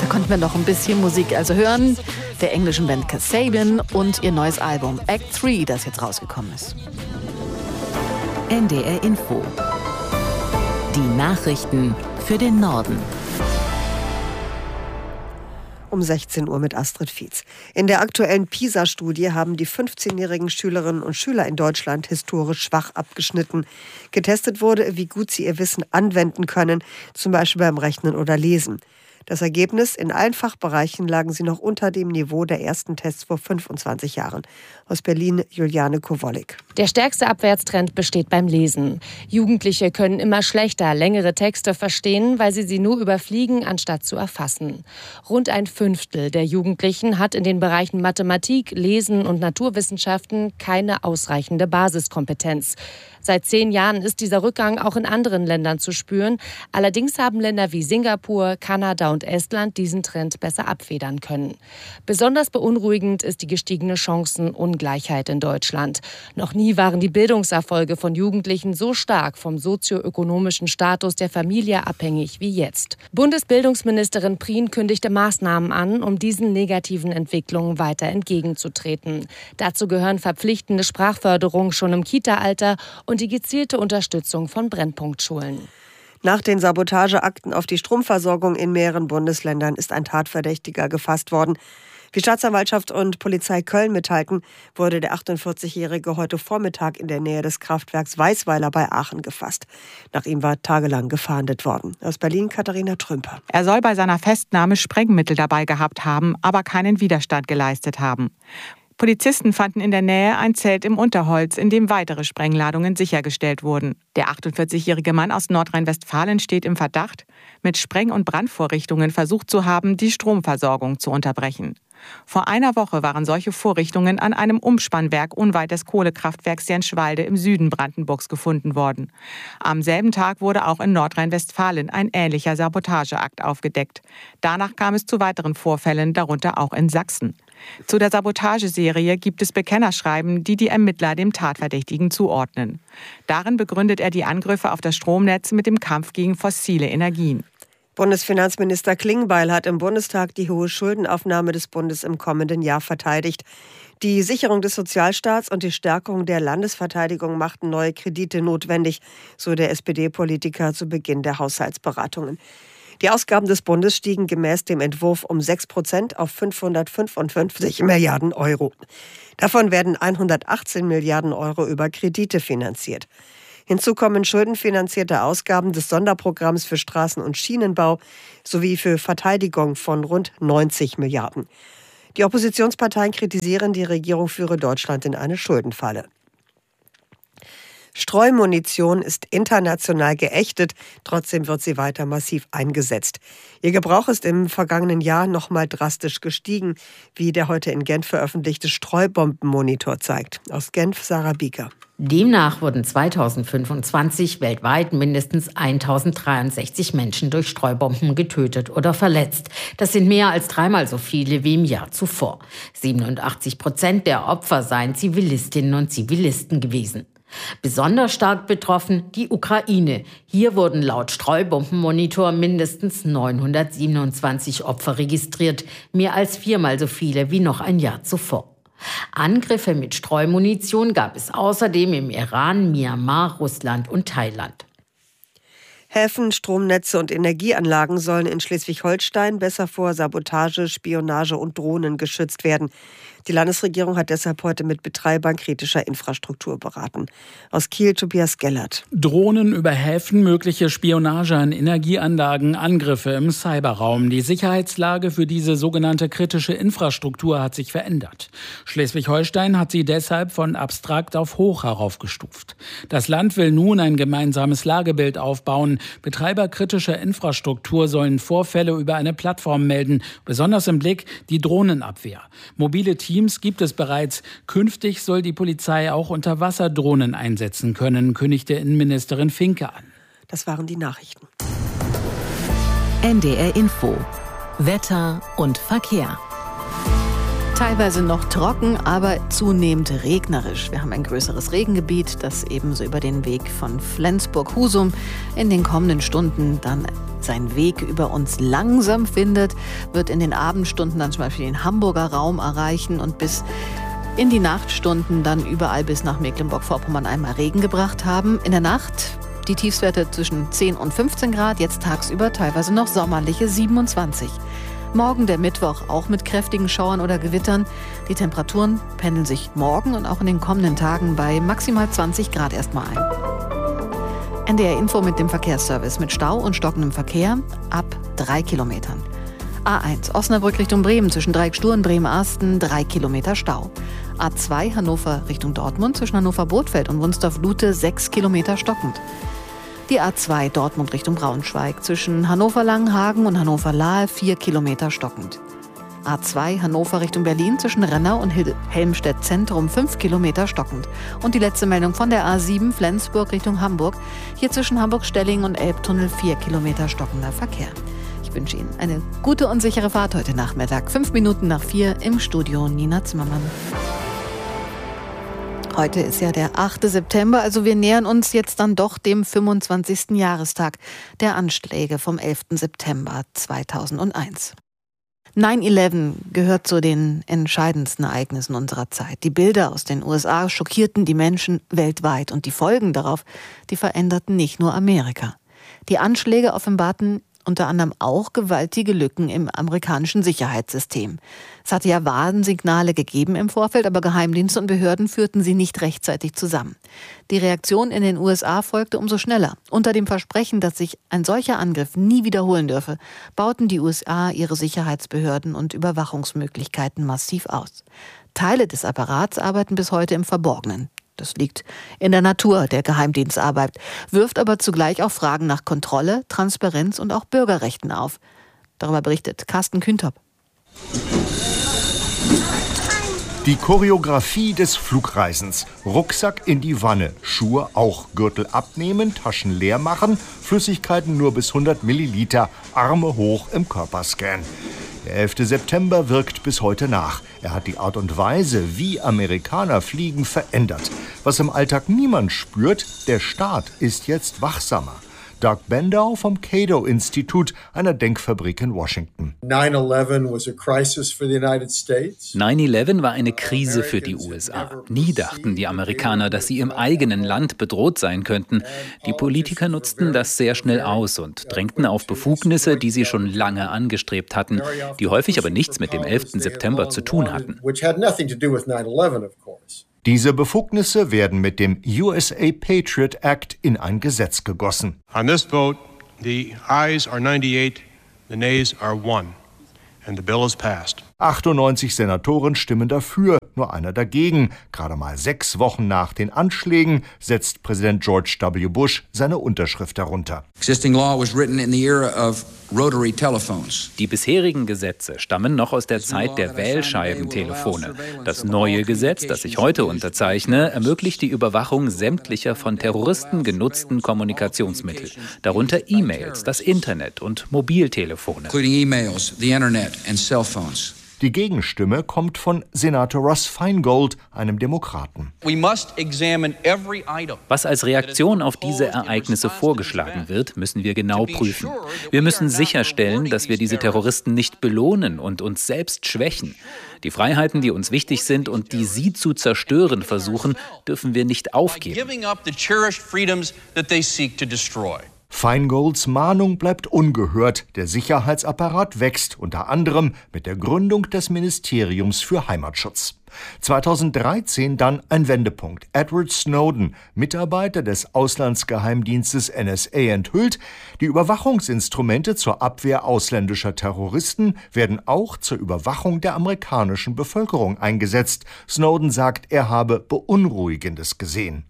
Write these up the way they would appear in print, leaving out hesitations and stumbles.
konnten wir noch ein bisschen Musik hören, der englischen Band Kasabian und ihr neues Album Act 3, das jetzt rausgekommen ist. NDR Info. Die Nachrichten für den Norden. Um 16 Uhr mit Astrid Fietz. In der aktuellen PISA-Studie haben die 15-jährigen Schülerinnen und Schüler in Deutschland historisch schwach abgeschnitten. Getestet wurde, wie gut sie ihr Wissen anwenden können, zum Beispiel beim Rechnen oder Lesen. Das Ergebnis: in allen Fachbereichen lagen sie noch unter dem Niveau der ersten Tests vor 25 Jahren. Aus Berlin Juliane Kowollik. Der stärkste Abwärtstrend besteht beim Lesen. Jugendliche können immer schlechter längere Texte verstehen, weil sie nur überfliegen, anstatt zu erfassen. Rund ein Fünftel der Jugendlichen hat in den Bereichen Mathematik, Lesen und Naturwissenschaften keine ausreichende Basiskompetenz. Seit 10 Jahren ist dieser Rückgang auch in anderen Ländern zu spüren. Allerdings haben Länder wie Singapur, Kanada und Estland diesen Trend besser abfedern können. Besonders beunruhigend ist die gestiegene Chancenungleichheit in Deutschland. Noch nie waren die Bildungserfolge von Jugendlichen so stark vom sozioökonomischen Status der Familie abhängig wie jetzt. Bundesbildungsministerin Prien kündigte Maßnahmen an, um diesen negativen Entwicklungen weiter entgegenzutreten. Dazu gehören verpflichtende Sprachförderung schon im Kita-Alter und die gezielte Unterstützung von Brennpunktschulen. Nach den Sabotageakten auf die Stromversorgung in mehreren Bundesländern ist ein Tatverdächtiger gefasst worden. Wie Staatsanwaltschaft und Polizei Köln mitteilten, wurde der 48-Jährige heute Vormittag in der Nähe des Kraftwerks Weißweiler bei Aachen gefasst. Nach ihm war tagelang gefahndet worden. Aus Berlin Katharina Trümper. Er soll bei seiner Festnahme Sprengmittel dabei gehabt haben, aber keinen Widerstand geleistet haben. Polizisten fanden in der Nähe ein Zelt im Unterholz, in dem weitere Sprengladungen sichergestellt wurden. Der 48-jährige Mann aus Nordrhein-Westfalen steht im Verdacht, mit Spreng- und Brandvorrichtungen versucht zu haben, die Stromversorgung zu unterbrechen. Vor einer Woche waren solche Vorrichtungen an einem Umspannwerk unweit des Kohlekraftwerks Jenschwalde im Süden Brandenburgs gefunden worden. Am selben Tag wurde auch in Nordrhein-Westfalen ein ähnlicher Sabotageakt aufgedeckt. Danach kam es zu weiteren Vorfällen, darunter auch in Sachsen. Zu der Sabotageserie gibt es Bekennerschreiben, die die Ermittler dem Tatverdächtigen zuordnen. Darin begründet er die Angriffe auf das Stromnetz mit dem Kampf gegen fossile Energien. Bundesfinanzminister Klingbeil hat im Bundestag die hohe Schuldenaufnahme des Bundes im kommenden Jahr verteidigt. Die Sicherung des Sozialstaats und die Stärkung der Landesverteidigung machten neue Kredite notwendig, so der SPD-Politiker zu Beginn der Haushaltsberatungen. Die Ausgaben des Bundes stiegen gemäß dem Entwurf um 6% auf 555 Milliarden Euro. Davon werden 118 Milliarden Euro über Kredite finanziert. Hinzu kommen schuldenfinanzierte Ausgaben des Sonderprogramms für Straßen- und Schienenbau sowie für Verteidigung von rund 90 Milliarden. Die Oppositionsparteien kritisieren, die Regierung führe Deutschland in eine Schuldenfalle. Streumunition ist international geächtet, trotzdem wird sie weiter massiv eingesetzt. Ihr Gebrauch ist im vergangenen Jahr nochmal drastisch gestiegen, wie der heute in Genf veröffentlichte Streubombenmonitor zeigt. Aus Genf Sarah Bieger. Demnach wurden 2025 weltweit mindestens 1063 Menschen durch Streubomben getötet oder verletzt. Das sind mehr als 3-mal so viele wie im Jahr zuvor. 87% der Opfer seien Zivilistinnen und Zivilisten gewesen. Besonders stark betroffen die Ukraine. Hier wurden laut Streubombenmonitor mindestens 927 Opfer registriert, mehr als 4-mal so viele wie noch ein Jahr zuvor. Angriffe mit Streumunition gab es außerdem im Iran, Myanmar, Russland und Thailand. Häfen, Stromnetze und Energieanlagen sollen in Schleswig-Holstein besser vor Sabotage, Spionage und Drohnen geschützt werden. Die Landesregierung hat deshalb heute mit Betreibern kritischer Infrastruktur beraten. Aus Kiel Tobias Gellert. Drohnen über Häfen, mögliche Spionage an Energieanlagen, Angriffe im Cyberraum. Die Sicherheitslage für diese sogenannte kritische Infrastruktur hat sich verändert. Schleswig-Holstein hat sie deshalb von abstrakt auf hoch heraufgestuft. Das Land will nun ein gemeinsames Lagebild aufbauen. Betreiber kritischer Infrastruktur sollen Vorfälle über eine Plattform melden, besonders im Blick die Drohnenabwehr. Mobile Teams gibt es bereits. Künftig soll die Polizei auch Unterwasserdrohnen einsetzen können, kündigte Innenministerin Finke an. Das waren die Nachrichten. NDR Info. Wetter und Verkehr. Teilweise noch trocken, aber zunehmend regnerisch. Wir haben ein größeres Regengebiet, das ebenso über den Weg von Flensburg-Husum in den kommenden Stunden dann seinen Weg über uns langsam findet, wird in den Abendstunden dann zum Beispiel den Hamburger Raum erreichen und bis in die Nachtstunden dann überall bis nach Mecklenburg-Vorpommern einmal Regen gebracht haben. In der Nacht die Tiefstwerte zwischen 10 und 15 Grad, jetzt tagsüber teilweise noch sommerliche 27. Morgen der Mittwoch auch mit kräftigen Schauern oder Gewittern. Die Temperaturen pendeln sich morgen und auch in den kommenden Tagen bei maximal 20 Grad erstmal ein. NDR Info mit dem Verkehrsservice mit Stau und stockendem Verkehr ab 3 Kilometern. A1 Osnabrück Richtung Bremen zwischen Dreieckstuhl und Bremen-Arsten 3 Kilometer Stau. A2 Hannover Richtung Dortmund zwischen Hannover-Bothfeld und Wunstorf-Lute 6 Kilometer stockend. Die A2 Dortmund Richtung Braunschweig zwischen Hannover-Langenhagen und Hannover-Lahe 4 Kilometer stockend. A2 Hannover Richtung Berlin zwischen Rennau und Helmstedt Zentrum 5 Kilometer stockend. Und die letzte Meldung von der A7 Flensburg Richtung Hamburg. Hier zwischen Hamburg-Stellingen und Elbtunnel 4 Kilometer stockender Verkehr. Ich wünsche Ihnen eine gute und sichere Fahrt heute Nachmittag. 5 Minuten nach 4 im Studio Nina Zimmermann. Heute ist ja der 8. September, also wir nähern uns jetzt dann doch dem 25. Jahrestag der Anschläge vom 11. September 2001. 9/11 gehört zu den entscheidendsten Ereignissen unserer Zeit. Die Bilder aus den USA schockierten die Menschen weltweit und die Folgen darauf, die veränderten nicht nur Amerika. Die Anschläge offenbarten unter anderem auch gewaltige Lücken im amerikanischen Sicherheitssystem. Es hatte ja Warnsignale gegeben im Vorfeld, aber Geheimdienste und Behörden führten sie nicht rechtzeitig zusammen. Die Reaktion in den USA folgte umso schneller. Unter dem Versprechen, dass sich ein solcher Angriff nie wiederholen dürfe, bauten die USA ihre Sicherheitsbehörden und Überwachungsmöglichkeiten massiv aus. Teile des Apparats arbeiten bis heute im Verborgenen. Das liegt in der Natur der Geheimdienstarbeit, wirft aber zugleich auch Fragen nach Kontrolle, Transparenz und auch Bürgerrechten auf. Darüber berichtet Carsten Küntop. Die Choreografie des Flugreisens. Rucksack in die Wanne, Schuhe auch, Gürtel abnehmen, Taschen leer machen, Flüssigkeiten nur bis 100 Milliliter, Arme hoch im Körperscan. Der 11. September wirkt bis heute nach. Er hat die Art und Weise, wie Amerikaner fliegen, verändert. Was im Alltag niemand spürt, der Staat ist jetzt wachsamer. Doug Bendau vom Cato-Institut, einer Denkfabrik in Washington. 9/11 war eine Krise für die USA. Nie dachten die Amerikaner, dass sie im eigenen Land bedroht sein könnten. Die Politiker nutzten das sehr schnell aus und drängten auf Befugnisse, die sie schon lange angestrebt hatten, die häufig aber nichts mit dem 11. September zu tun hatten. Diese Befugnisse werden mit dem USA Patriot Act in ein Gesetz gegossen. On this vote, the ayes are 98, the nays are 1, and the bill is passed. 98 Senatoren stimmen dafür, nur einer dagegen. Gerade mal 6 Wochen nach den Anschlägen setzt Präsident George W. Bush seine Unterschrift darunter. Die bisherigen Gesetze stammen noch aus der Zeit der Wählscheibentelefone. Das neue Gesetz, das ich heute unterzeichne, ermöglicht die Überwachung sämtlicher von Terroristen genutzten Kommunikationsmittel, darunter E-Mails, das Internet und Mobiltelefone. Die Gegenstimme kommt von Senator Russ Feingold, einem Demokraten. Was als Reaktion auf diese Ereignisse vorgeschlagen wird, müssen wir genau prüfen. Wir müssen sicherstellen, dass wir diese Terroristen nicht belohnen und uns selbst schwächen. Die Freiheiten, die uns wichtig sind und die sie zu zerstören versuchen, dürfen wir nicht aufgeben. Feingolds Mahnung bleibt ungehört. Der Sicherheitsapparat wächst, unter anderem mit der Gründung des Ministeriums für Heimatschutz. 2013 dann ein Wendepunkt. Edward Snowden, Mitarbeiter des Auslandsgeheimdienstes NSA, enthüllt, die Überwachungsinstrumente zur Abwehr ausländischer Terroristen werden auch zur Überwachung der amerikanischen Bevölkerung eingesetzt. Snowden sagt, er habe Beunruhigendes gesehen.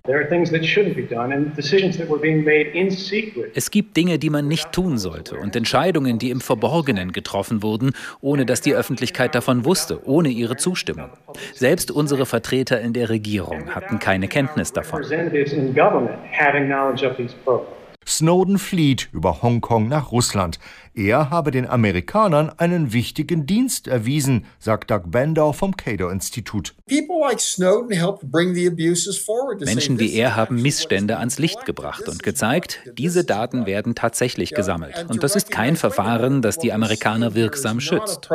Es gibt Dinge, die man nicht tun sollte und Entscheidungen, die im Verborgenen getroffen wurden, ohne dass die Öffentlichkeit davon wusste, ohne ihre Zustimmung. Selbst unsere Vertreter in der Regierung hatten keine Kenntnis davon. Snowden flieht über Hongkong nach Russland. Er habe den Amerikanern einen wichtigen Dienst erwiesen, sagt Doug Bandow vom Cato-Institut. Menschen wie er haben Missstände ans Licht gebracht und gezeigt, diese Daten werden tatsächlich gesammelt. Und das ist kein Verfahren, das die Amerikaner wirksam schützt.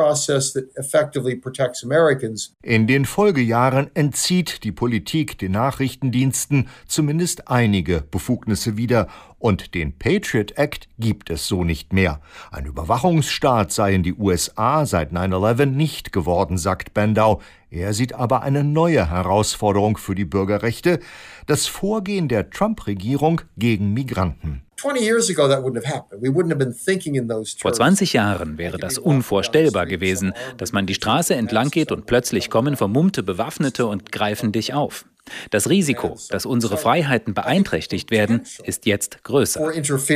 In den Folgejahren entzieht die Politik den Nachrichtendiensten zumindest einige Befugnisse wieder. Und den Patriot Act gibt es so nicht mehr. Ein Überwachungsstaat seien die USA seit 9/11 nicht geworden, sagt Bandow. Er sieht aber eine neue Herausforderung für die Bürgerrechte: das Vorgehen der Trump-Regierung gegen Migranten. Vor 20 Jahren wäre das unvorstellbar gewesen, dass man die Straße entlang geht und plötzlich kommen vermummte Bewaffnete und greifen dich auf. Das Risiko, dass unsere Freiheiten beeinträchtigt werden, ist jetzt größer.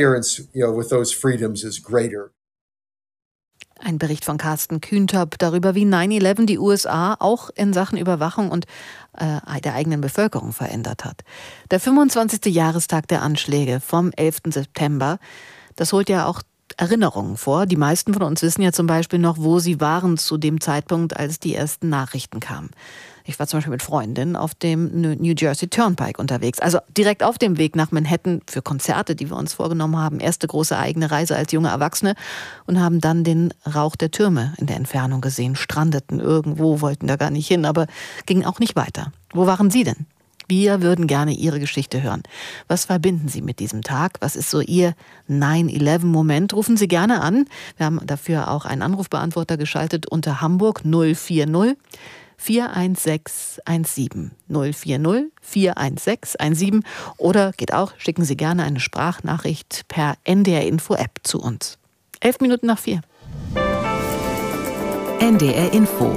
Ein Bericht von Carsten Kühntop darüber, wie 9/11 die USA auch in Sachen Überwachung und der eigenen Bevölkerung verändert hat. Der 25. Jahrestag der Anschläge vom 11. September, das holt ja auch Erinnerungen vor. Die meisten von uns wissen ja zum Beispiel noch, wo sie waren zu dem Zeitpunkt, als die ersten Nachrichten kamen. Ich war zum Beispiel mit Freundinnen auf dem New Jersey Turnpike unterwegs, also direkt auf dem Weg nach Manhattan für Konzerte, die wir uns vorgenommen haben. Erste große eigene Reise als junge Erwachsene und haben dann den Rauch der Türme in der Entfernung gesehen, strandeten irgendwo, wollten da gar nicht hin, aber gingen auch nicht weiter. Wo waren Sie denn? Wir würden gerne Ihre Geschichte hören. Was verbinden Sie mit diesem Tag? Was ist so Ihr 9/11-Moment? Rufen Sie gerne an. Wir haben dafür auch einen Anrufbeantworter geschaltet unter Hamburg 040 41617. 040 41617. Oder geht auch, schicken Sie gerne eine Sprachnachricht per NDR-Info-App zu uns. 4:11. NDR Info.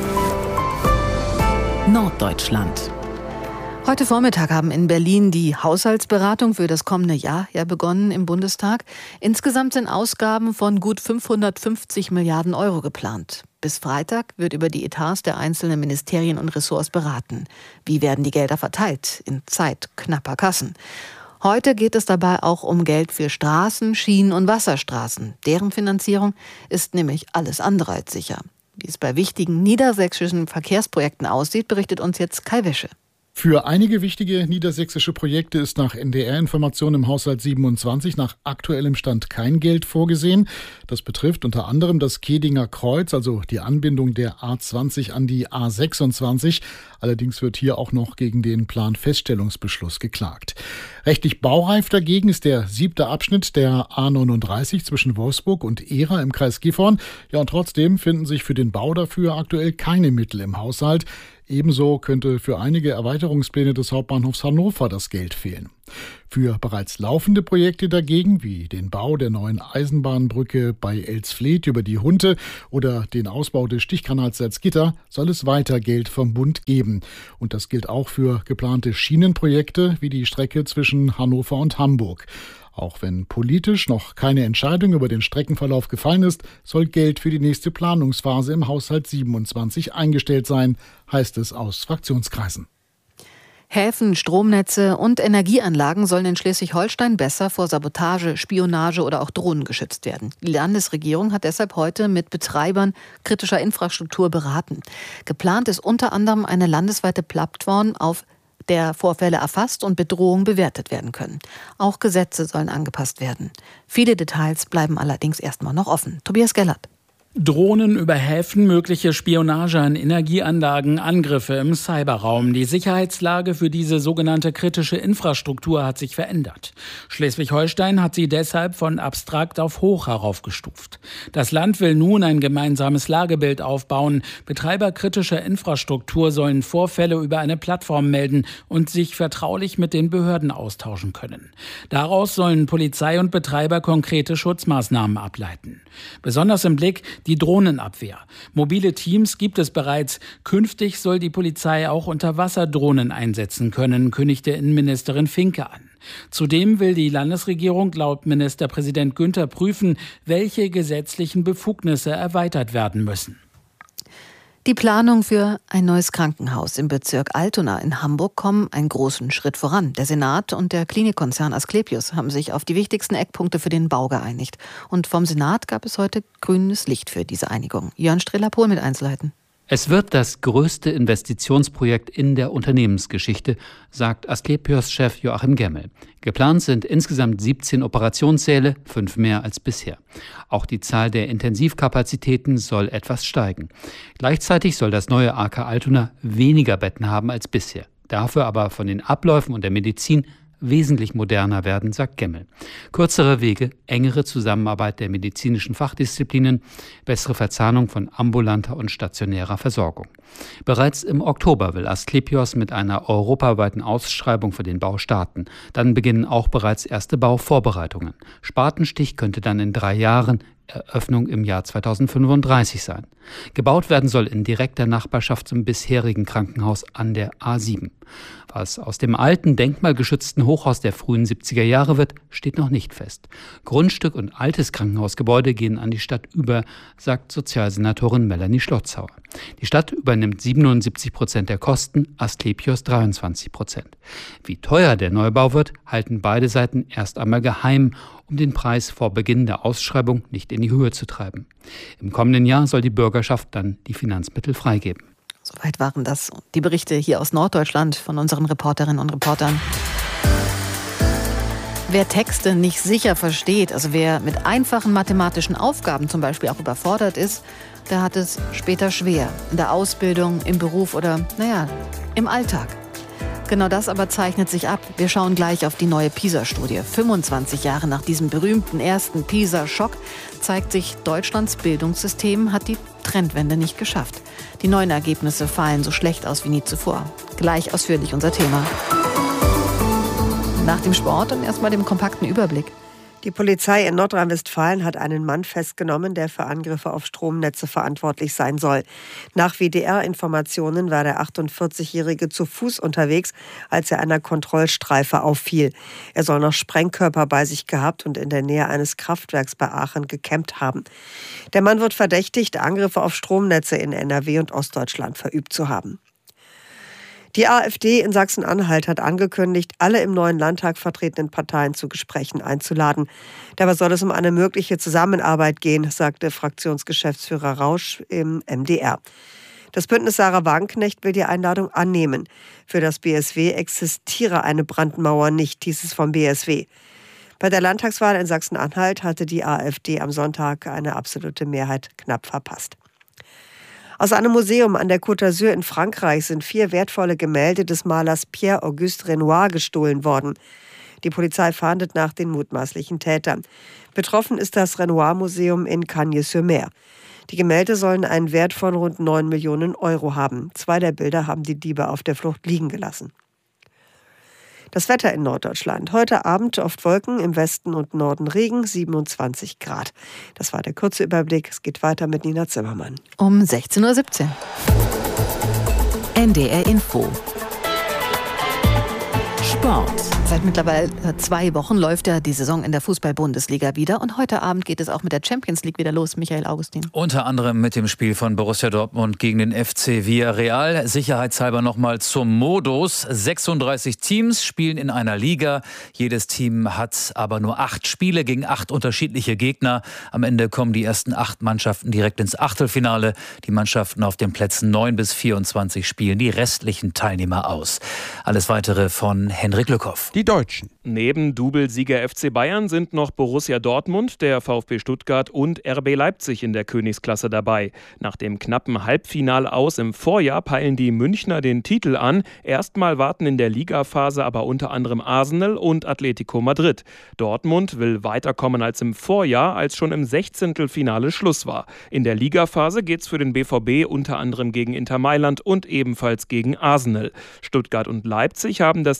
Norddeutschland. Heute Vormittag haben in Berlin die Haushaltsberatung für das kommende Jahr begonnen im Bundestag. Insgesamt sind Ausgaben von gut 550 Milliarden Euro geplant. Bis Freitag wird über die Etats der einzelnen Ministerien und Ressorts beraten. Wie werden die Gelder verteilt in zeitknapper Kassen? Heute geht es dabei auch um Geld für Straßen, Schienen und Wasserstraßen. Deren Finanzierung ist nämlich alles andere als sicher. Wie es bei wichtigen niedersächsischen Verkehrsprojekten aussieht, berichtet uns jetzt Kai Wäsche. Für einige wichtige niedersächsische Projekte ist nach NDR-Informationen im Haushalt 27 nach aktuellem Stand kein Geld vorgesehen. Das betrifft unter anderem das Kedinger Kreuz, also die Anbindung der A20 an die A26. Allerdings wird hier auch noch gegen den Planfeststellungsbeschluss geklagt. Rechtlich baureif dagegen ist der 7. Abschnitt der A39 zwischen Wolfsburg und Ehra im Kreis Gifhorn. Ja, und trotzdem finden sich für den Bau dafür aktuell keine Mittel im Haushalt. Ebenso könnte für einige Erweiterungspläne des Hauptbahnhofs Hannover das Geld fehlen. Für bereits laufende Projekte dagegen, wie den Bau der neuen Eisenbahnbrücke bei Elsfleth über die Hunte oder den Ausbau des Stichkanals Salzgitter, soll es weiter Geld vom Bund geben. Und das gilt auch für geplante Schienenprojekte wie die Strecke zwischen Hannover und Hamburg. Auch wenn politisch noch keine Entscheidung über den Streckenverlauf gefallen ist, soll Geld für die nächste Planungsphase im Haushalt 27 eingestellt sein, heißt es aus Fraktionskreisen. Häfen, Stromnetze und Energieanlagen sollen in Schleswig-Holstein besser vor Sabotage, Spionage oder auch Drohnen geschützt werden. Die Landesregierung hat deshalb heute mit Betreibern kritischer Infrastruktur beraten. Geplant ist unter anderem eine landesweite Plattform, auf der Vorfälle erfasst und Bedrohungen bewertet werden können. Auch Gesetze sollen angepasst werden. Viele Details bleiben allerdings erstmal noch offen. Tobias Gellert. Drohnen über Häfen, mögliche Spionage an Energieanlagen, Angriffe im Cyberraum. Die Sicherheitslage für diese sogenannte kritische Infrastruktur hat sich verändert. Schleswig-Holstein hat sie deshalb von abstrakt auf hoch heraufgestuft. Das Land will nun ein gemeinsames Lagebild aufbauen. Betreiber kritischer Infrastruktur sollen Vorfälle über eine Plattform melden und sich vertraulich mit den Behörden austauschen können. Daraus sollen Polizei und Betreiber konkrete Schutzmaßnahmen ableiten. Besonders im Blick die Drohnenabwehr. Mobile Teams gibt es bereits. Künftig soll die Polizei auch Unterwasserdrohnen einsetzen können, kündigte Innenministerin Finke an. Zudem will die Landesregierung laut Ministerpräsident Günther prüfen, welche gesetzlichen Befugnisse erweitert werden müssen. Die Planungen für ein neues Krankenhaus im Bezirk Altona in Hamburg kommen einen großen Schritt voran. Der Senat und der Klinikkonzern Asklepios haben sich auf die wichtigsten Eckpunkte für den Bau geeinigt. Und vom Senat gab es heute grünes Licht für diese Einigung. Jörn Streller-Pohl mit Einzelheiten. Es wird das größte Investitionsprojekt in der Unternehmensgeschichte, sagt Asklepios-Chef Joachim Gemmel. Geplant sind insgesamt 17 Operationssäle, 5 mehr als bisher. Auch die Zahl der Intensivkapazitäten soll etwas steigen. Gleichzeitig soll das neue AK Altona weniger Betten haben als bisher. Dafür aber von den Abläufen und der Medizin wesentlich moderner werden, sagt Gemmel. Kürzere Wege, engere Zusammenarbeit der medizinischen Fachdisziplinen, bessere Verzahnung von ambulanter und stationärer Versorgung. Bereits im Oktober will Asklepios mit einer europaweiten Ausschreibung für den Bau starten. Dann beginnen auch bereits erste Bauvorbereitungen. Spatenstich könnte dann in 3 Jahren, Eröffnung im Jahr 2035 sein. Gebaut werden soll in direkter Nachbarschaft zum bisherigen Krankenhaus an der A7. Was aus dem alten, denkmalgeschützten Hochhaus der frühen 70er Jahre wird, steht noch nicht fest. Grundstück und altes Krankenhausgebäude gehen an die Stadt über, sagt Sozialsenatorin Melanie Schlotzauer. Die Stadt übernimmt 77% der Kosten, Asklepios 23%. Wie teuer der Neubau wird, halten beide Seiten erst einmal geheim, um den Preis vor Beginn der Ausschreibung nicht in die Höhe zu treiben. Im kommenden Jahr soll die Bürgerschaft dann die Finanzmittel freigeben. Soweit waren das die Berichte hier aus Norddeutschland von unseren Reporterinnen und Reportern. Wer Texte nicht sicher versteht, also wer mit einfachen mathematischen Aufgaben zum Beispiel auch überfordert ist, der hat es später schwer. In der Ausbildung, im Beruf oder, im Alltag. Genau das aber zeichnet sich ab. Wir schauen gleich auf die neue PISA-Studie. 25 Jahre nach diesem berühmten ersten PISA-Schock zeigt sich, Deutschlands Bildungssystem hat die Trendwende nicht geschafft. Die neuen Ergebnisse fallen so schlecht aus wie nie zuvor. Gleich ausführlich unser Thema. Nach dem Sport und erstmal dem kompakten Überblick. Die Polizei in Nordrhein-Westfalen hat einen Mann festgenommen, der für Angriffe auf Stromnetze verantwortlich sein soll. Nach WDR-Informationen war der 48-Jährige zu Fuß unterwegs, als er einer Kontrollstreife auffiel. Er soll noch Sprengkörper bei sich gehabt und in der Nähe eines Kraftwerks bei Aachen gecampt haben. Der Mann wird verdächtigt, Angriffe auf Stromnetze in NRW und Ostdeutschland verübt zu haben. Die AfD in Sachsen-Anhalt hat angekündigt, alle im neuen Landtag vertretenen Parteien zu Gesprächen einzuladen. Dabei soll es um eine mögliche Zusammenarbeit gehen, sagte Fraktionsgeschäftsführer Rausch im MDR. Das Bündnis Sarah Wagenknecht will die Einladung annehmen. Für das BSW existiere eine Brandmauer nicht, hieß es vom BSW. Bei der Landtagswahl in Sachsen-Anhalt hatte die AfD am Sonntag eine absolute Mehrheit knapp verpasst. Aus einem Museum an der Côte d'Azur in Frankreich sind 4 wertvolle Gemälde des Malers Pierre-Auguste Renoir gestohlen worden. Die Polizei fahndet nach den mutmaßlichen Tätern. Betroffen ist das Renoir-Museum in Cagnes-sur-Mer. Die Gemälde sollen einen Wert von rund 9 Millionen Euro haben. 2 der Bilder haben die Diebe auf der Flucht liegen gelassen. Das Wetter in Norddeutschland. Heute Abend oft Wolken, im Westen und Norden Regen, 27 Grad. Das war der kurze Überblick. Es geht weiter mit Nina Zimmermann. Um 16:17 Uhr. NDR Info. Sport. Seit mittlerweile 2 Wochen läuft ja die Saison in der Fußball-Bundesliga wieder. Und heute Abend geht es auch mit der Champions League wieder los, Michael Augustin. Unter anderem mit dem Spiel von Borussia Dortmund gegen den FC Villarreal. Sicherheitshalber nochmal zum Modus. 36 Teams spielen in einer Liga. Jedes Team hat aber nur 8 Spiele gegen 8 unterschiedliche Gegner. Am Ende kommen die ersten 8 Mannschaften direkt ins Achtelfinale. Die Mannschaften auf den Plätzen 9 bis 24 spielen die restlichen Teilnehmer aus. Alles Weitere von Henrik Lückhoff. Die Deutschen. Neben Doublesieger FC Bayern sind noch Borussia Dortmund, der VfB Stuttgart und RB Leipzig in der Königsklasse dabei. Nach dem knappen Halbfinale aus im Vorjahr peilen die Münchner den Titel an. Erstmal warten in der Ligaphase aber unter anderem Arsenal und Atletico Madrid. Dortmund will weiterkommen als im Vorjahr, als schon im 16. Schluss war. In der Ligaphase geht's für den BVB unter anderem gegen Inter Mailand und ebenfalls gegen Arsenal. Stuttgart und Leipzig haben das Ziel K.O.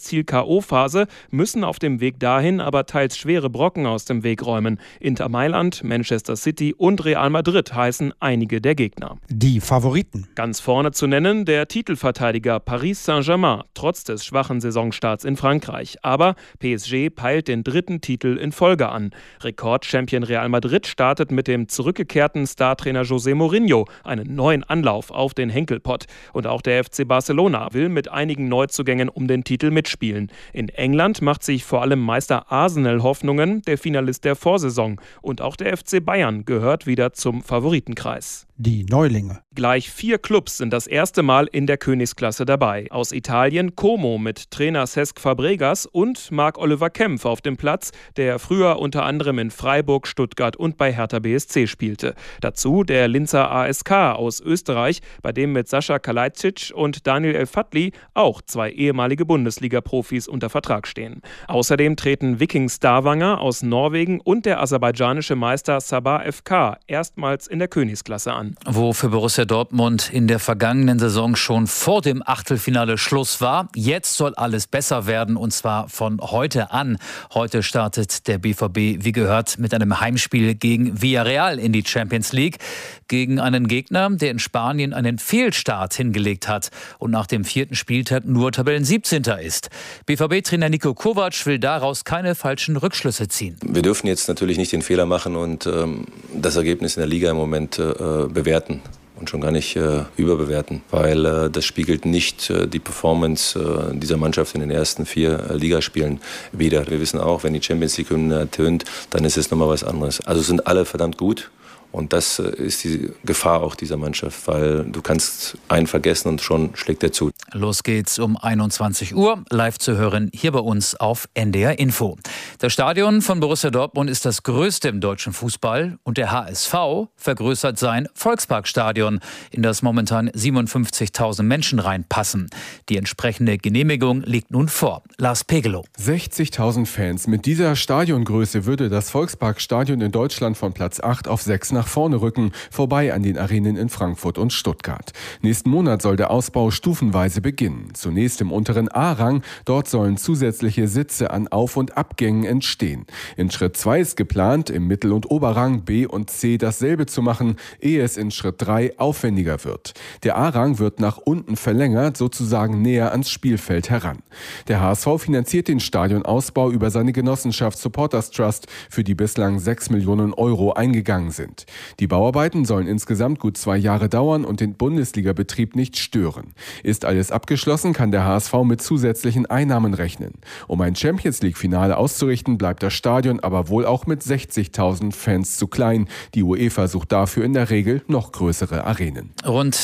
K.O.-Phase, müssen auf dem Weg dahin aber teils schwere Brocken aus dem Weg räumen. Inter Mailand, Manchester City und Real Madrid heißen einige der Gegner. Die Favoriten. Ganz vorne zu nennen der Titelverteidiger Paris Saint-Germain, trotz des schwachen Saisonstarts in Frankreich. Aber PSG peilt den 3. Titel in Folge an. Rekordchampion Real Madrid startet mit dem zurückgekehrten Startrainer José Mourinho einen neuen Anlauf auf den Henkelpott. Und auch der FC Barcelona will mit einigen Neuzugängen um den Titel mitspielen. In England macht sich vor allem Meister Arsenal Hoffnungen, der Finalist der Vorsaison. Und auch der FC Bayern gehört wieder zum Favoritenkreis. Die Neulinge. Gleich 4 Clubs sind das erste Mal in der Königsklasse dabei. Aus Italien Como mit Trainer Cesc Fabregas und Marc-Oliver Kempf auf dem Platz, der früher unter anderem in Freiburg, Stuttgart und bei Hertha BSC spielte. Dazu der Linzer ASK aus Österreich, bei dem mit Sascha Kalajdzic und Daniel El-Fadli auch 2 ehemalige Bundesliga-Profis unter Vertrag stehen. Außerdem treten Viking Stavanger aus Norwegen und der aserbaidschanische Meister Sabah FK erstmals in der Königsklasse an. Wo für Borussia Dortmund in der vergangenen Saison schon vor dem Achtelfinale Schluss war. Jetzt soll alles besser werden, und zwar von heute an. Heute startet der BVB, wie gehört, mit einem Heimspiel gegen Villarreal in die Champions League. Gegen einen Gegner, der in Spanien einen Fehlstart hingelegt hat und nach dem 4. Spieltag nur Tabellen-17. ist. BVB-Trainer Niko Kovac will daraus keine falschen Rückschlüsse ziehen. Wir dürfen jetzt natürlich nicht den Fehler machen und das Ergebnis in der Liga im Moment bewerten und schon gar nicht überbewerten, weil das spiegelt nicht die Performance dieser Mannschaft in den ersten 4 Ligaspielen wider. Wir wissen auch, wenn die Champions League ertönt, dann ist es nochmal was anderes. Also sind alle verdammt gut. Und das ist die Gefahr auch dieser Mannschaft, weil du kannst einen vergessen und schon schlägt er zu. Los geht's um 21 Uhr, live zu hören hier bei uns auf NDR Info. Das Stadion von Borussia Dortmund ist das größte im deutschen Fußball und der HSV vergrößert sein Volksparkstadion, in das momentan 57.000 Menschen reinpassen. Die entsprechende Genehmigung liegt nun vor. Lars Pegelow. 60.000 Fans. Mit dieser Stadiongröße würde das Volksparkstadion in Deutschland von Platz 8 auf 6 nach vorne rücken, vorbei an den Arenen in Frankfurt und Stuttgart. Nächsten Monat soll der Ausbau stufenweise beginnen. Zunächst im unteren A-Rang, dort sollen zusätzliche Sitze an Auf- und Abgängen entstehen. In Schritt 2 ist geplant, im Mittel- und Oberrang B und C dasselbe zu machen, ehe es in Schritt 3 aufwendiger wird. Der A-Rang wird nach unten verlängert, sozusagen näher ans Spielfeld heran. Der HSV finanziert den Stadionausbau über seine Genossenschaft Supporters Trust, für die bislang 6 Millionen Euro eingegangen sind. Die Bauarbeiten sollen insgesamt gut 2 Jahre dauern und den Bundesliga-Betrieb nicht stören. Ist alles abgeschlossen, kann der HSV mit zusätzlichen Einnahmen rechnen. Um ein Champions-League-Finale auszurichten, bleibt das Stadion aber wohl auch mit 60.000 Fans zu klein. Die UEFA sucht dafür in der Regel noch größere Arenen. Rund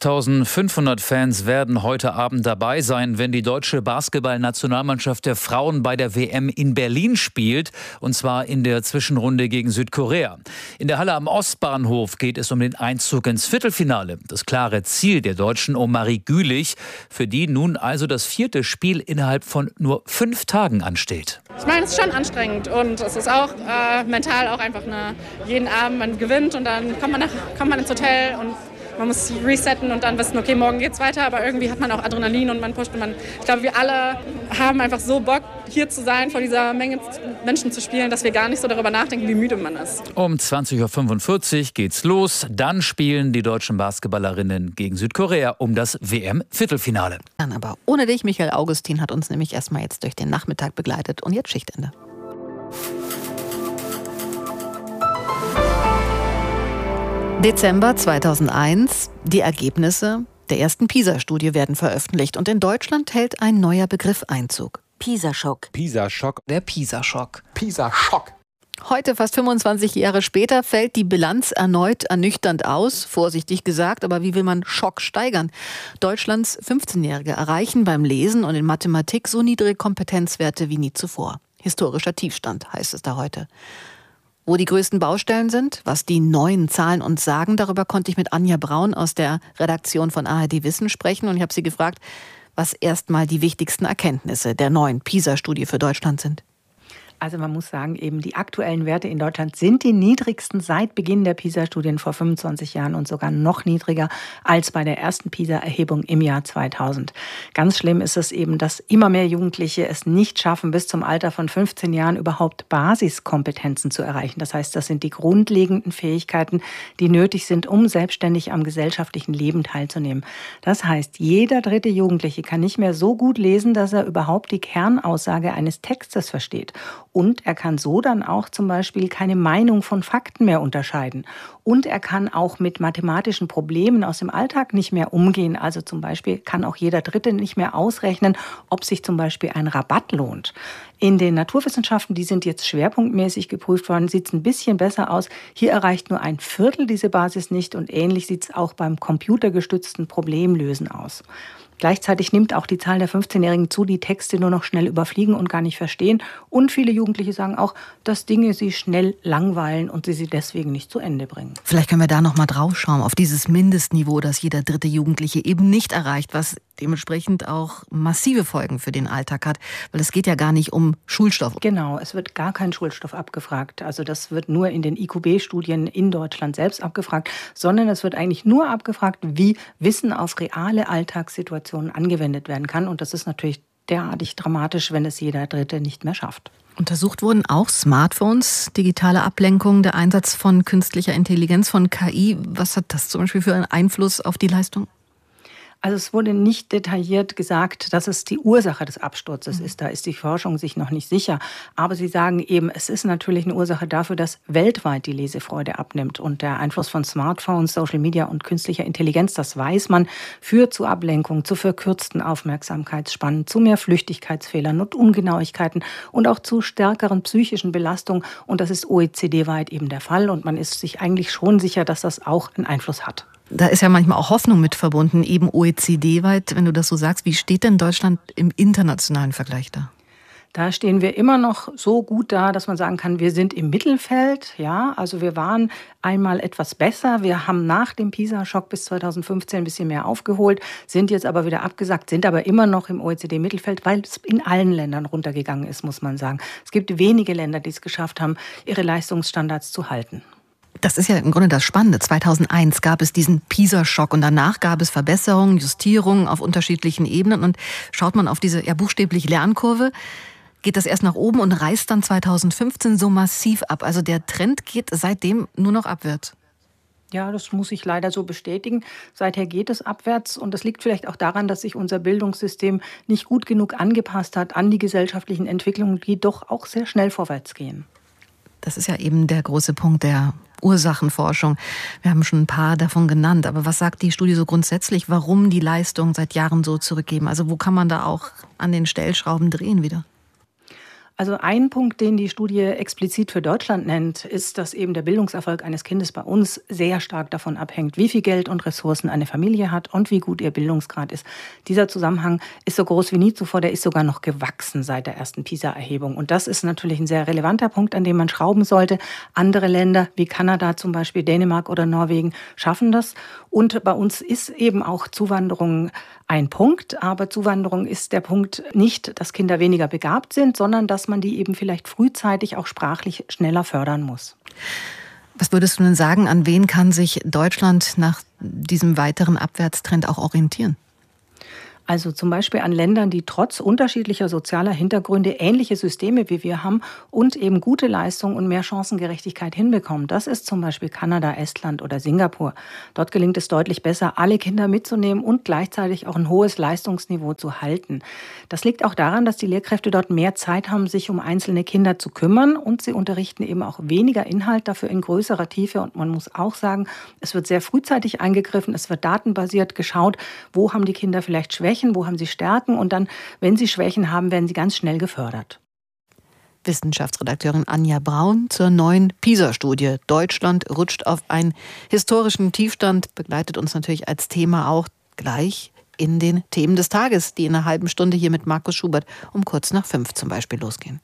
12.500 Fans werden heute Abend dabei sein, wenn die deutsche Basketball-Nationalmannschaft der Frauen bei der WM in Berlin spielt, und zwar in der Zwischenrunde gegen Südkorea. In der Halle am Ostbahnhof geht es um den Einzug ins Viertelfinale. Das klare Ziel der Deutschen um Marie Gülich, für die nun also das 4. Spiel innerhalb von nur 5 Tagen ansteht. Ich meine, es ist schon anstrengend und es ist auch mental auch einfach jeden Abend, man gewinnt und dann kommt man ins Hotel und man muss sich resetten und dann wissen, okay, morgen geht's weiter, aber irgendwie hat man auch Adrenalin und man pusht und ich glaube, wir alle haben einfach so Bock, hier zu sein, vor dieser Menge Menschen zu spielen, dass wir gar nicht so darüber nachdenken, wie müde man ist. Um 20.45 Uhr geht's los. Dann spielen die deutschen Basketballerinnen gegen Südkorea um das WM-Viertelfinale. Dann aber ohne dich, Michael Augustin hat uns nämlich erstmal jetzt durch den Nachmittag begleitet und jetzt Schichtende. Dezember 2001, die Ergebnisse der ersten PISA-Studie werden veröffentlicht und in Deutschland hält ein neuer Begriff Einzug. PISA-Schock. PISA-Schock. Der PISA-Schock. PISA-Schock. Heute, fast 25 Jahre später, fällt die Bilanz erneut ernüchternd aus, vorsichtig gesagt, aber wie will man Schock steigern? Deutschlands 15-Jährige erreichen beim Lesen und in Mathematik so niedrige Kompetenzwerte wie nie zuvor. Historischer Tiefstand, heißt es da heute. Wo die größten Baustellen sind, was die neuen Zahlen uns sagen, darüber konnte ich mit Anja Braun aus der Redaktion von ARD Wissen sprechen und ich habe sie gefragt, was erstmal die wichtigsten Erkenntnisse der neuen PISA-Studie für Deutschland sind. Also man muss sagen, eben die aktuellen Werte in Deutschland sind die niedrigsten seit Beginn der PISA-Studien vor 25 Jahren und sogar noch niedriger als bei der ersten PISA-Erhebung im Jahr 2000. Ganz schlimm ist es eben, dass immer mehr Jugendliche es nicht schaffen, bis zum Alter von 15 Jahren überhaupt Basiskompetenzen zu erreichen. Das heißt, das sind die grundlegenden Fähigkeiten, die nötig sind, um selbstständig am gesellschaftlichen Leben teilzunehmen. Das heißt, jeder dritte Jugendliche kann nicht mehr so gut lesen, dass er überhaupt die Kernaussage eines Textes versteht. Und er kann so dann auch zum Beispiel keine Meinung von Fakten mehr unterscheiden. Und er kann auch mit mathematischen Problemen aus dem Alltag nicht mehr umgehen. Also zum Beispiel kann auch jeder Dritte nicht mehr ausrechnen, ob sich zum Beispiel ein Rabatt lohnt. In den Naturwissenschaften, die sind jetzt schwerpunktmäßig geprüft worden, sieht es ein bisschen besser aus. Hier erreicht nur ein Viertel diese Basis nicht und ähnlich sieht es auch beim computergestützten Problemlösen aus. Gleichzeitig nimmt auch die Zahl der 15-Jährigen zu, die Texte nur noch schnell überfliegen und gar nicht verstehen. Und viele Jugendliche sagen auch, dass Dinge sie schnell langweilen und sie deswegen nicht zu Ende bringen. Vielleicht können wir da noch mal drauf schauen, auf dieses Mindestniveau, das jeder dritte Jugendliche eben nicht erreicht, was dementsprechend auch massive Folgen für den Alltag hat. Weil es geht ja gar nicht um Schulstoff. Genau, es wird gar kein Schulstoff abgefragt. Also das wird nur in den IQB-Studien in Deutschland selbst abgefragt, sondern es wird eigentlich nur abgefragt, wie Wissen auf reale Alltagssituationen angewendet werden kann. Und das ist natürlich derartig dramatisch, wenn es jeder Dritte nicht mehr schafft. Untersucht wurden auch Smartphones, digitale Ablenkung, der Einsatz von künstlicher Intelligenz, von KI. Was hat das zum Beispiel für einen Einfluss auf die Leistung? Also es wurde nicht detailliert gesagt, dass es die Ursache des Absturzes ist. Da ist die Forschung sich noch nicht sicher. Aber sie sagen eben, es ist natürlich eine Ursache dafür, dass weltweit die Lesefreude abnimmt. Und der Einfluss von Smartphones, Social Media und künstlicher Intelligenz, das weiß man, führt zu Ablenkung, zu verkürzten Aufmerksamkeitsspannen, zu mehr Flüchtigkeitsfehlern und Ungenauigkeiten und auch zu stärkeren psychischen Belastungen. Und das ist OECD-weit eben der Fall. Und man ist sich eigentlich schon sicher, dass das auch einen Einfluss hat. Da ist ja manchmal auch Hoffnung mit verbunden, eben OECD-weit, wenn du das so sagst. Wie steht denn Deutschland im internationalen Vergleich da? Da stehen wir immer noch so gut da, dass man sagen kann, wir sind im Mittelfeld. Ja, also wir waren einmal etwas besser. Wir haben nach dem PISA-Schock bis 2015 ein bisschen mehr aufgeholt, sind jetzt aber wieder abgesackt, sind aber immer noch im OECD-Mittelfeld, weil es in allen Ländern runtergegangen ist, muss man sagen. Es gibt wenige Länder, die es geschafft haben, ihre Leistungsstandards zu halten. Das ist ja im Grunde das Spannende. 2001 gab es diesen PISA-Schock und danach gab es Verbesserungen, Justierungen auf unterschiedlichen Ebenen. Und schaut man auf diese buchstäblich Lernkurve, geht das erst nach oben und reißt dann 2015 so massiv ab. Also der Trend geht seitdem nur noch abwärts. Ja, das muss ich leider so bestätigen. Seither geht es abwärts und das liegt vielleicht auch daran, dass sich unser Bildungssystem nicht gut genug angepasst hat an die gesellschaftlichen Entwicklungen, die doch auch sehr schnell vorwärts gehen. Das ist ja eben der große Punkt der Ursachenforschung. Wir haben schon ein paar davon genannt. Aber was sagt die Studie so grundsätzlich, warum die Leistungen seit Jahren so zurückgehen? Also wo kann man da auch an den Stellschrauben drehen wieder? Also ein Punkt, den die Studie explizit für Deutschland nennt, ist, dass eben der Bildungserfolg eines Kindes bei uns sehr stark davon abhängt, wie viel Geld und Ressourcen eine Familie hat und wie gut ihr Bildungsgrad ist. Dieser Zusammenhang ist so groß wie nie zuvor, der ist sogar noch gewachsen seit der ersten PISA-Erhebung. Und das ist natürlich ein sehr relevanter Punkt, an dem man schrauben sollte. Andere Länder wie Kanada zum Beispiel, Dänemark oder Norwegen schaffen das. Und bei uns ist eben auch Zuwanderung ein Punkt. Aber Zuwanderung ist der Punkt nicht, dass Kinder weniger begabt sind, sondern dass man die eben vielleicht frühzeitig auch sprachlich schneller fördern muss. Was würdest du denn sagen, an wen kann sich Deutschland nach diesem weiteren Abwärtstrend auch orientieren? Also zum Beispiel an Ländern, die trotz unterschiedlicher sozialer Hintergründe ähnliche Systeme wie wir haben und eben gute Leistung und mehr Chancengerechtigkeit hinbekommen. Das ist zum Beispiel Kanada, Estland oder Singapur. Dort gelingt es deutlich besser, alle Kinder mitzunehmen und gleichzeitig auch ein hohes Leistungsniveau zu halten. Das liegt auch daran, dass die Lehrkräfte dort mehr Zeit haben, sich um einzelne Kinder zu kümmern und sie unterrichten eben auch weniger Inhalt, dafür in größerer Tiefe. Und man muss auch sagen, es wird sehr frühzeitig eingegriffen, es wird datenbasiert geschaut, wo haben die Kinder vielleicht Schwächen, wo haben sie Stärken und dann, wenn sie Schwächen haben, werden sie ganz schnell gefördert. Wissenschaftsredakteurin Anja Braun zur neuen PISA-Studie. Deutschland rutscht auf einen historischen Tiefstand, begleitet uns natürlich als Thema auch gleich in den Themen des Tages, die in einer halben Stunde hier mit Markus Schubert um 4:45 zum Beispiel losgehen.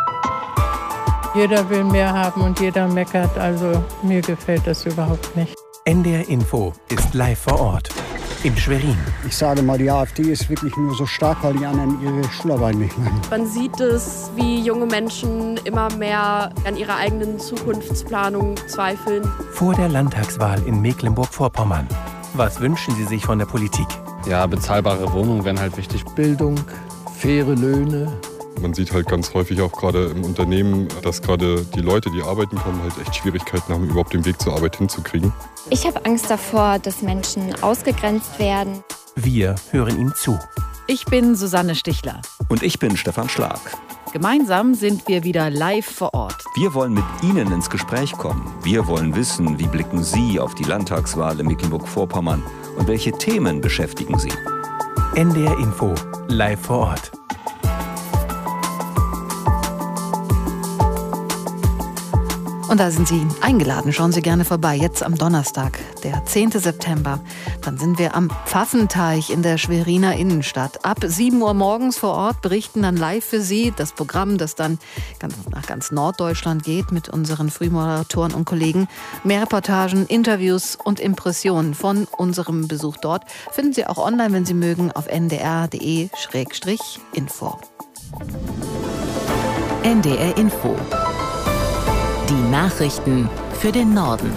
Jeder will mehr haben und jeder meckert, also mir gefällt das überhaupt nicht. NDR Info ist live vor Ort. in Schwerin. Ich sage mal, die AfD ist wirklich nur so stark, weil die anderen ihre Schularbeit nicht machen. Man sieht es, wie junge Menschen immer mehr an ihrer eigenen Zukunftsplanung zweifeln. Vor der Landtagswahl in Mecklenburg-Vorpommern. Was wünschen Sie sich von der Politik? Ja, bezahlbare Wohnungen wären halt wichtig. Bildung, faire Löhne. Man sieht halt ganz häufig auch gerade im Unternehmen, dass gerade die Leute, die arbeiten kommen, halt echt Schwierigkeiten haben, überhaupt den Weg zur Arbeit hinzukriegen. Ich habe Angst davor, dass Menschen ausgegrenzt werden. Wir hören ihm zu. Ich bin Susanne Stichler. Und ich bin Stefan Schlag. Gemeinsam sind wir wieder live vor Ort. Wir wollen mit Ihnen ins Gespräch kommen. Wir wollen wissen, wie blicken Sie auf die Landtagswahl in Mecklenburg-Vorpommern und welche Themen beschäftigen Sie? NDR Info, live vor Ort. Und da sind Sie eingeladen. Schauen Sie gerne vorbei. Jetzt am Donnerstag, der 10. September. Dann sind wir am Pfaffenteich in der Schweriner Innenstadt. Ab 7 Uhr morgens vor Ort berichten dann live für Sie das Programm, das dann nach ganz Norddeutschland geht mit unseren Frühmoderatoren und Kollegen. Mehr Reportagen, Interviews und Impressionen von unserem Besuch dort finden Sie auch online, wenn Sie mögen, auf ndr.de/info. NDR Info. Die Nachrichten für den Norden.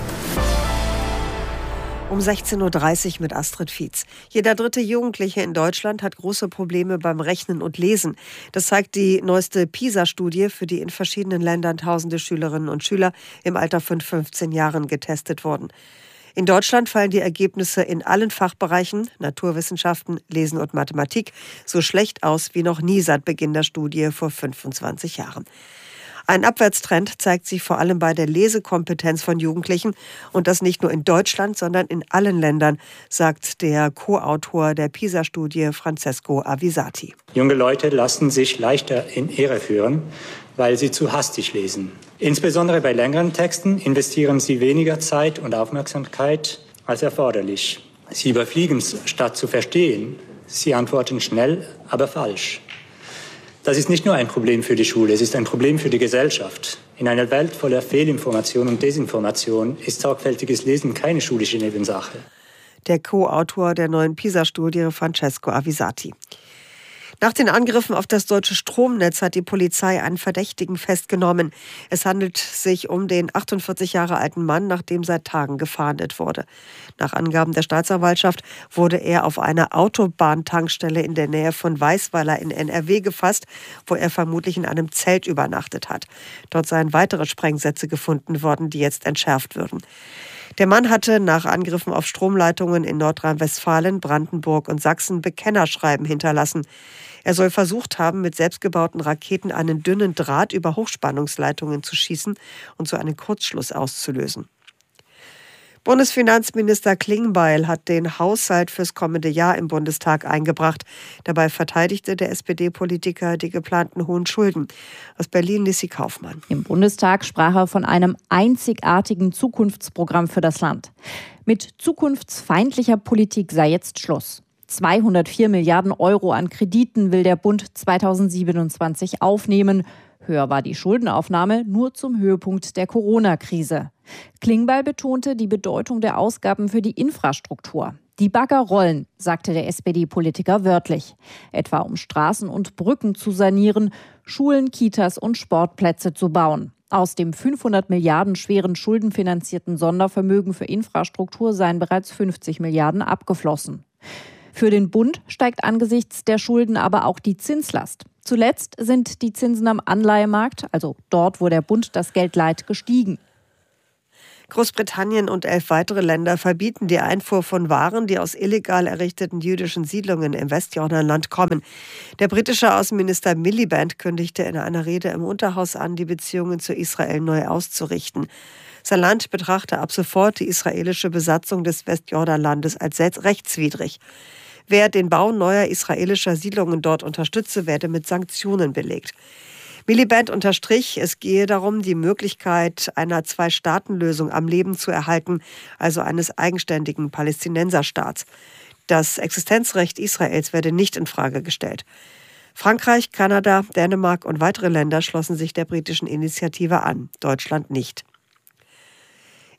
Um 16.30 Uhr mit Astrid Fietz. Jeder dritte Jugendliche in Deutschland hat große Probleme beim Rechnen und Lesen. Das zeigt die neueste PISA-Studie, für die in verschiedenen Ländern tausende Schülerinnen und Schüler im Alter von 15 Jahren getestet wurden. In Deutschland fallen die Ergebnisse in allen Fachbereichen, Naturwissenschaften, Lesen und Mathematik, so schlecht aus wie noch nie seit Beginn der Studie vor 25 Jahren. Ein Abwärtstrend zeigt sich vor allem bei der Lesekompetenz von Jugendlichen und das nicht nur in Deutschland, sondern in allen Ländern, sagt der Co-Autor der PISA-Studie Francesco Avisati. Junge Leute lassen sich leichter in Irre führen, weil sie zu hastig lesen. Insbesondere bei längeren Texten investieren sie weniger Zeit und Aufmerksamkeit als erforderlich. Sie überfliegen statt zu verstehen. Sie antworten schnell, aber falsch. Das ist nicht nur ein Problem für die Schule, es ist ein Problem für die Gesellschaft. In einer Welt voller Fehlinformation und Desinformation ist sorgfältiges Lesen keine schulische Nebensache. Der Co-Autor der neuen PISA-Studie, Francesco Avisati. Nach den Angriffen auf das deutsche Stromnetz hat die Polizei einen Verdächtigen festgenommen. Es handelt sich um den 48 Jahre alten Mann, nach dem seit Tagen gefahndet wurde. Nach Angaben der Staatsanwaltschaft wurde er auf einer Autobahntankstelle in der Nähe von Weißweiler in NRW gefasst, wo er vermutlich in einem Zelt übernachtet hat. Dort seien weitere Sprengsätze gefunden worden, die jetzt entschärft würden. Der Mann hatte nach Angriffen auf Stromleitungen in Nordrhein-Westfalen, Brandenburg und Sachsen Bekennerschreiben hinterlassen. Er soll versucht haben, mit selbstgebauten Raketen einen dünnen Draht über Hochspannungsleitungen zu schießen und so einen Kurzschluss auszulösen. Bundesfinanzminister Klingbeil hat den Haushalt fürs kommende Jahr im Bundestag eingebracht. Dabei verteidigte der SPD-Politiker die geplanten hohen Schulden. Aus Berlin Lissi Kaufmann. Im Bundestag sprach er von einem einzigartigen Zukunftsprogramm für das Land. Mit zukunftsfeindlicher Politik sei jetzt Schluss. 204 Milliarden Euro an Krediten will der Bund 2027 aufnehmen. Höher war die Schuldenaufnahme nur zum Höhepunkt der Corona-Krise. Klingbeil betonte die Bedeutung der Ausgaben für die Infrastruktur. Die Bagger rollen, sagte der SPD-Politiker wörtlich. Etwa um Straßen und Brücken zu sanieren, Schulen, Kitas und Sportplätze zu bauen. Aus dem 500 Milliarden schweren schuldenfinanzierten Sondervermögen für Infrastruktur seien bereits 50 Milliarden abgeflossen. Für den Bund steigt angesichts der Schulden aber auch die Zinslast. Zuletzt sind die Zinsen am Anleihemarkt, also dort, wo der Bund das Geld leiht, gestiegen. Großbritannien und 11 weitere Länder verbieten die Einfuhr von Waren, die aus illegal errichteten jüdischen Siedlungen im Westjordanland kommen. Der britische Außenminister Miliband kündigte in einer Rede im Unterhaus an, die Beziehungen zu Israel neu auszurichten. Sein Land betrachte ab sofort die israelische Besatzung des Westjordanlandes als rechtswidrig. Wer den Bau neuer israelischer Siedlungen dort unterstütze, werde mit Sanktionen belegt. Miliband unterstrich, es gehe darum, die Möglichkeit einer Zwei-Staaten-Lösung am Leben zu erhalten, also eines eigenständigen Palästinenserstaats. Das Existenzrecht Israels werde nicht in Frage gestellt. Frankreich, Kanada, Dänemark und weitere Länder schlossen sich der britischen Initiative an, Deutschland nicht.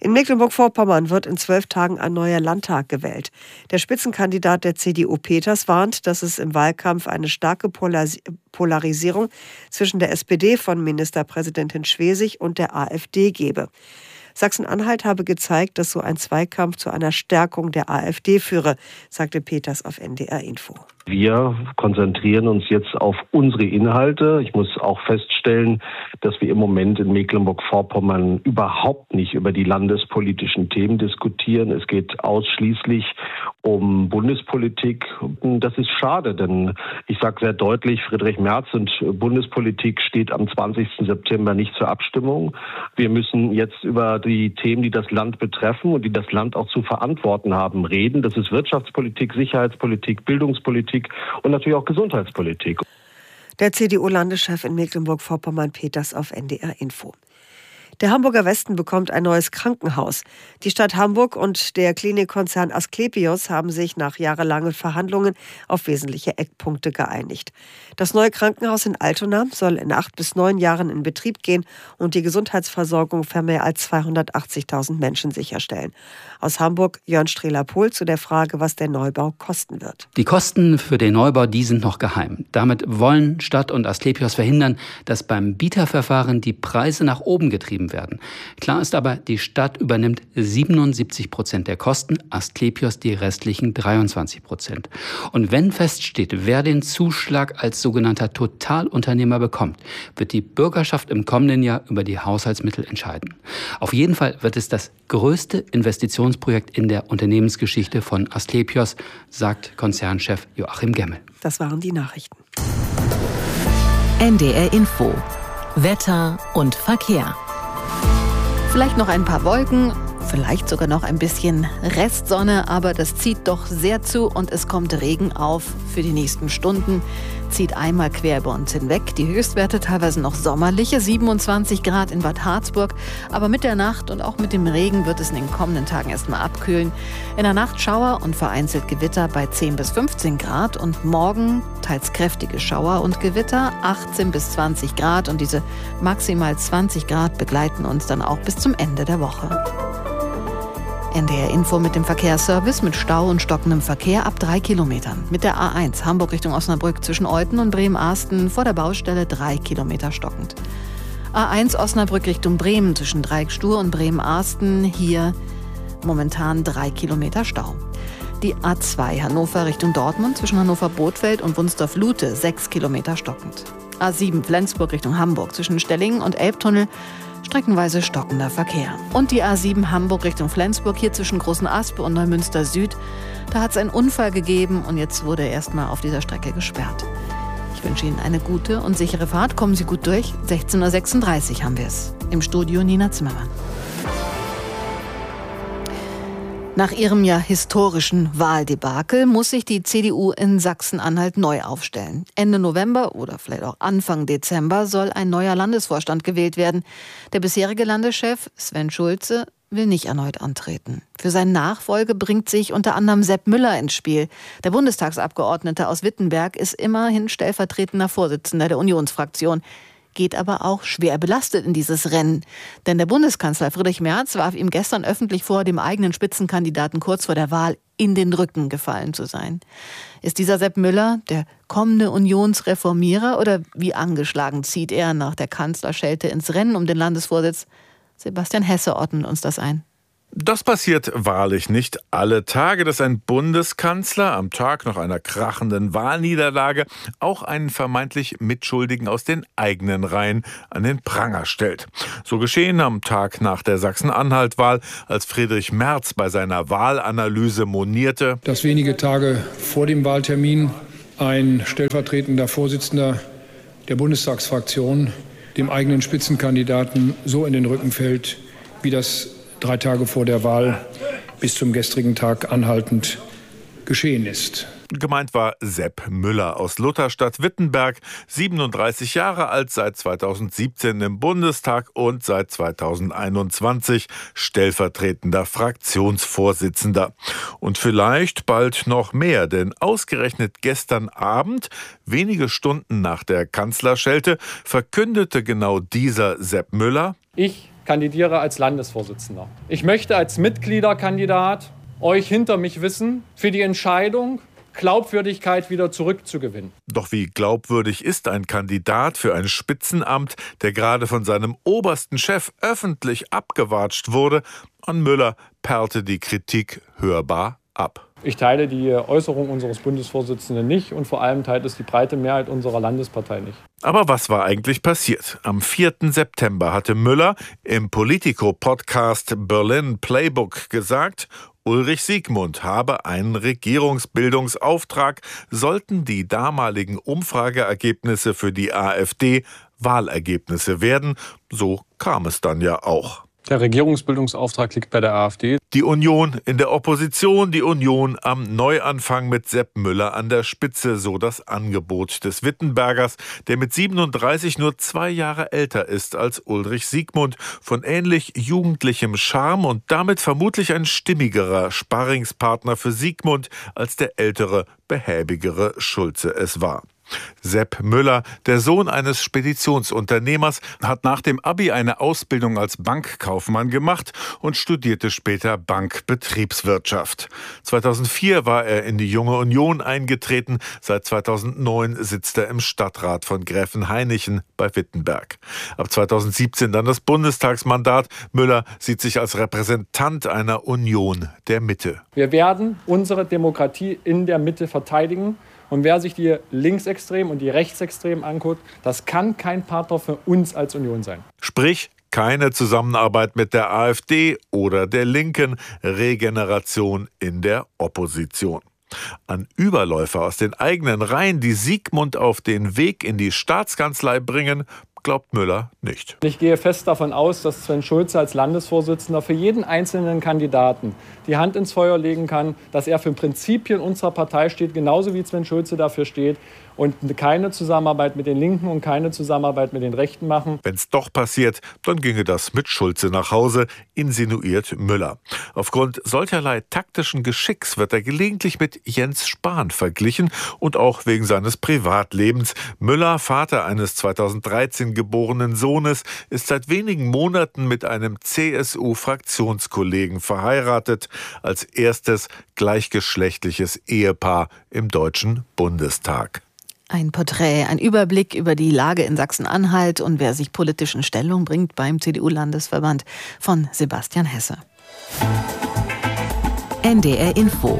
In Mecklenburg-Vorpommern wird in 12 Tagen ein neuer Landtag gewählt. Der Spitzenkandidat der CDU Peters warnt, dass es im Wahlkampf eine starke Polarisierung zwischen der SPD von Ministerpräsidentin Schwesig und der AfD gebe. Sachsen-Anhalt habe gezeigt, dass so ein Zweikampf zu einer Stärkung der AfD führe, sagte Peters auf NDR Info. Wir konzentrieren uns jetzt auf unsere Inhalte. Ich muss auch feststellen, dass wir im Moment in Mecklenburg-Vorpommern überhaupt nicht über die landespolitischen Themen diskutieren. Es geht ausschließlich um Bundespolitik. Das ist schade, denn ich sage sehr deutlich, Friedrich Merz und Bundespolitik steht am 20. September nicht zur Abstimmung. Wir müssen jetzt über die Themen, die das Land betreffen und die das Land auch zu verantworten haben, reden. Das ist Wirtschaftspolitik, Sicherheitspolitik, Bildungspolitik und natürlich auch Gesundheitspolitik. Der CDU-Landeschef in Mecklenburg-Vorpommern Peters auf NDR Info. Der Hamburger Westen bekommt ein neues Krankenhaus. Die Stadt Hamburg und der Klinikkonzern Asklepios haben sich nach jahrelangen Verhandlungen auf wesentliche Eckpunkte geeinigt. Das neue Krankenhaus in Altona soll in 8 bis 9 Jahren in Betrieb gehen und die Gesundheitsversorgung für mehr als 280.000 Menschen sicherstellen. Aus Hamburg Jörn Strehler-Pohl zu der Frage, was der Neubau kosten wird. Die Kosten für den Neubau, die sind noch geheim. Damit wollen Stadt und Asklepios verhindern, dass beim Bieterverfahren die Preise nach oben getrieben werden. Klar ist aber, die Stadt übernimmt 77% der Kosten, Asklepios die restlichen 23%. Und wenn feststeht, wer den Zuschlag als sogenannter Totalunternehmer bekommt, wird die Bürgerschaft im kommenden Jahr über die Haushaltsmittel entscheiden. Auf jeden Fall wird es das größte Investitionsprojekt in der Unternehmensgeschichte von Asklepios, sagt Konzernchef Joachim Gemmel. Das waren die Nachrichten. NDR Info. Wetter und Verkehr. Vielleicht noch ein paar Wolken, vielleicht sogar noch ein bisschen Restsonne, aber das zieht doch sehr zu und es kommt Regen auf für die nächsten Stunden. Zieht einmal quer über uns hinweg. Die Höchstwerte teilweise noch sommerliche, 27 Grad in Bad Harzburg. Aber mit der Nacht und auch mit dem Regen wird es in den kommenden Tagen erstmal abkühlen. In der Nacht Schauer und vereinzelt Gewitter bei 10 bis 15 Grad. Und morgen teils kräftige Schauer und Gewitter, 18 bis 20 Grad. Und diese maximal 20 Grad begleiten uns dann auch bis zum Ende der Woche. NDR Info mit dem Verkehrsservice mit Stau und stockendem Verkehr ab 3 Kilometern. Mit der A1 Hamburg Richtung Osnabrück zwischen Euthen und Bremen-Arsten vor der Baustelle 3 Kilometer stockend. A1 Osnabrück Richtung Bremen zwischen Dreieckstuhr und Bremen-Arsten, hier momentan 3 Kilometer Stau. Die A2 Hannover Richtung Dortmund zwischen Hannover-Bothfeld und Wunsdorf-Lute 6 Kilometer stockend. A7 Flensburg Richtung Hamburg zwischen Stellingen und Elbtunnel streckenweise stockender Verkehr. Und die A7 Hamburg Richtung Flensburg, hier zwischen Großen Aspe und Neumünster Süd. Da hat es einen Unfall gegeben und jetzt wurde erstmal auf dieser gesperrt. Ich wünsche Ihnen eine gute und sichere Fahrt. Kommen Sie gut durch. 16:36 Uhr haben wir es. Im Studio Nina Zimmermann. Nach ihrem ja historischen Wahldebakel muss sich die CDU in Sachsen-Anhalt neu aufstellen. Ende November oder vielleicht auch Anfang Dezember soll ein neuer Landesvorstand gewählt werden. Der bisherige Landeschef Sven Schulze will nicht erneut antreten. Für seine Nachfolge bringt sich unter anderem Sepp Müller ins Spiel. Der Bundestagsabgeordnete aus Wittenberg ist immerhin stellvertretender Vorsitzender der Unionsfraktion. Geht aber auch schwer belastet in dieses Rennen. Denn der Bundeskanzler Friedrich Merz warf ihm gestern öffentlich vor, dem eigenen Spitzenkandidaten kurz vor der Wahl in den Rücken gefallen zu sein. Ist dieser Sepp Müller der kommende Unionsreformierer oder wie angeschlagen zieht er nach der Kanzlerschelte ins Rennen um den Landesvorsitz? Sebastian Hesse ordnet uns das ein. Das passiert wahrlich nicht alle Tage, dass ein Bundeskanzler am Tag nach einer krachenden Wahlniederlage auch einen vermeintlich Mitschuldigen aus den eigenen Reihen an den Pranger stellt. So geschehen am Tag nach der Sachsen-Anhalt-Wahl, als Friedrich Merz bei seiner Wahlanalyse monierte, dass wenige Tage vor dem Wahltermin ein stellvertretender Vorsitzender der Bundestagsfraktion dem eigenen Spitzenkandidaten so in den Rücken fällt, wie das 3 Tage vor der Wahl bis zum gestrigen Tag anhaltend geschehen ist. Gemeint war Sepp Müller aus Lutherstadt-Wittenberg, 37 Jahre alt, seit 2017 im Bundestag und seit 2021 stellvertretender Fraktionsvorsitzender. Und vielleicht bald noch mehr, denn ausgerechnet gestern Abend, wenige Stunden nach der Kanzlerschelte, verkündete genau dieser Sepp Müller: Ich kandidiere als Landesvorsitzender. Ich möchte als Mitgliederkandidat euch hinter mich wissen für die Entscheidung, Glaubwürdigkeit wieder zurückzugewinnen. Doch wie glaubwürdig ist ein Kandidat für ein Spitzenamt, der gerade von seinem obersten Chef öffentlich abgewatscht wurde? An Müller perlte die Kritik hörbar ab. Ich teile die Äußerung unseres Bundesvorsitzenden nicht und vor allem teilt es die breite Mehrheit unserer Landespartei nicht. Aber was war eigentlich passiert? Am 4. September hatte Müller im Politico-Podcast Berlin Playbook gesagt, Ulrich Siegmund habe einen Regierungsbildungsauftrag, sollten die damaligen Umfrageergebnisse für die AfD Wahlergebnisse werden. So kam es dann ja auch. Der Regierungsbildungsauftrag liegt bei der AfD. Die Union in der Opposition, die Union am Neuanfang mit Sepp Müller an der Spitze, so das Angebot des Wittenbergers, der mit 37 nur 2 Jahre älter ist als Ulrich Siegmund, von ähnlich jugendlichem Charme und damit vermutlich ein stimmigerer Sparringspartner für Siegmund, als der ältere, behäbigere Schulze es war. Sepp Müller, der Sohn eines Speditionsunternehmers, hat nach dem Abi eine Ausbildung als Bankkaufmann gemacht und studierte später Bankbetriebswirtschaft. 2004 war er in die Junge Union eingetreten. Seit 2009 sitzt er im Stadtrat von Gräfenhainichen bei Wittenberg. Ab 2017 dann das Bundestagsmandat. Müller sieht sich als Repräsentant einer Union der Mitte. Wir werden unsere Demokratie in der Mitte verteidigen. Und wer sich die Linksextremen und die Rechtsextremen anguckt, das kann kein Partner für uns als Union sein. Sprich, keine Zusammenarbeit mit der AfD oder der Linken, Regeneration in der Opposition. An Überläufer aus den eigenen Reihen, die Siegmund auf den Weg in die Staatskanzlei bringen, glaubt Müller nicht. Ich gehe fest davon aus, dass Sven Schulze als Landesvorsitzender für jeden einzelnen Kandidaten die Hand ins Feuer legen kann, dass er für Prinzipien unserer Partei steht, genauso wie Sven Schulze dafür steht und keine Zusammenarbeit mit den Linken und keine Zusammenarbeit mit den Rechten machen. Wenn es doch passiert, dann ginge das mit Schulze nach Hause, insinuiert Müller. Aufgrund solcherlei taktischen Geschicks wird er gelegentlich mit Jens Spahn verglichen und auch wegen seines Privatlebens. Müller, Vater eines 2013 geborenen Sohnes, ist seit wenigen Monaten mit einem CSU-Fraktionskollegen verheiratet, als erstes gleichgeschlechtliches Ehepaar im Deutschen Bundestag. Ein Porträt, ein Überblick über die Lage in Sachsen-Anhalt und wer sich politisch in Stellung bringt beim CDU-Landesverband von Sebastian Hesse. NDR Info.